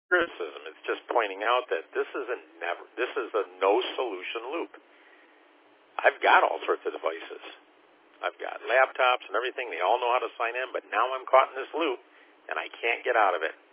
criticism. It's just pointing out that this is a no solution loop. I've got all sorts of devices. I've got laptops and everything. They all know how to sign in, but now I'm caught in this loop, and I can't get out of it.